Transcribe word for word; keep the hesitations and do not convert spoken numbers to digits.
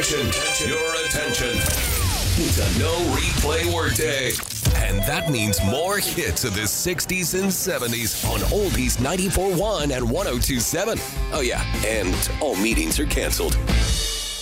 attention, your attention. It's a no replay workday. And that means more hits of the sixties and seventies on Oldies ninety-four point one and one oh two point seven. Oh yeah, and all meetings are canceled.